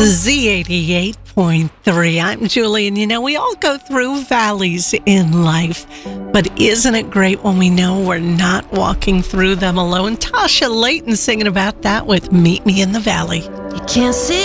Z88.3. I'm Julie, and we all go through valleys in life, but isn't it great when we know we're not walking through them alone? Tasha Layton singing about that with Meet Me in the Valley. You can't see